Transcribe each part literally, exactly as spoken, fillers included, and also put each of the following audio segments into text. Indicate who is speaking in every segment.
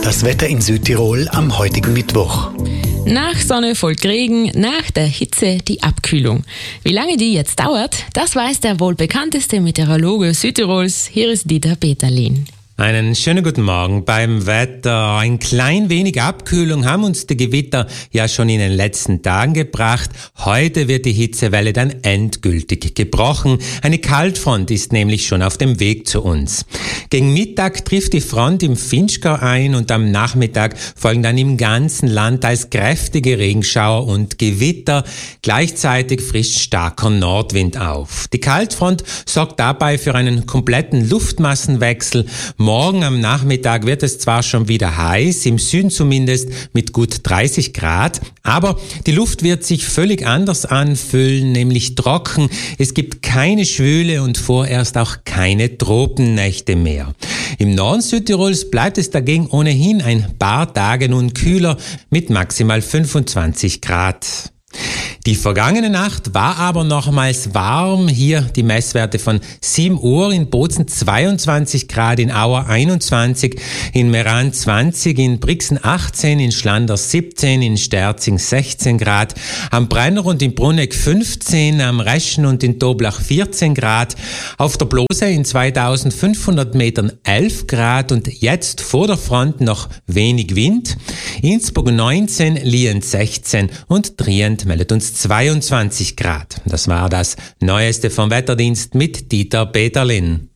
Speaker 1: Das Wetter in Südtirol am heutigen Mittwoch.
Speaker 2: Nach Sonne folgt Regen, nach der Hitze die Abkühlung. Wie lange die jetzt dauert, das weiß der wohl bekannteste Meteorologe Südtirols. Hier ist Dieter Peterlin.
Speaker 3: Einen schönen guten Morgen beim Wetter. Ein klein wenig Abkühlung haben uns die Gewitter ja schon in den letzten Tagen gebracht. Heute wird die Hitzewelle dann endgültig gebrochen. Eine Kaltfront ist nämlich schon auf dem Weg zu uns. Gegen Mittag trifft die Front im Vinschgau ein und am Nachmittag folgen dann im ganzen Land teils kräftige Regenschauer und Gewitter. Gleichzeitig frischt starker Nordwind auf. Die Kaltfront sorgt dabei für einen kompletten Luftmassenwechsel. Morgen am Nachmittag wird es zwar schon wieder heiß, im Süden zumindest mit gut dreißig Grad, aber die Luft wird sich völlig anders anfühlen, nämlich trocken. Es gibt keine Schwüle und vorerst auch keine Tropennächte mehr. Im Norden Südtirols bleibt es dagegen ohnehin ein paar Tage nun kühler mit maximal fünfundzwanzig Grad. Die vergangene Nacht war aber nochmals warm. Hier die Messwerte von sieben Uhr in Bozen zweiundzwanzig Grad, in Auer einundzwanzig, in Meran zwanzig, in Brixen achtzehn, in Schlanders siebzehn, in Sterzing sechzehn Grad, am Brenner und in Bruneck fünfzehn, am Reschen und in Toblach vierzehn Grad, auf der Blose in zweitausendfünfhundert Metern elf Grad und jetzt vor der Front noch wenig Wind. Innsbruck neunzehn, Lienz sechzehn und Trient meldet uns zweiundzwanzig Grad. Das war das Neueste vom Wetterdienst mit Dieter Peterlin.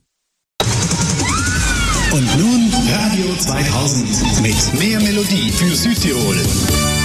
Speaker 1: Und nun Radio zweitausend mit mehr Melodie für Südtirol.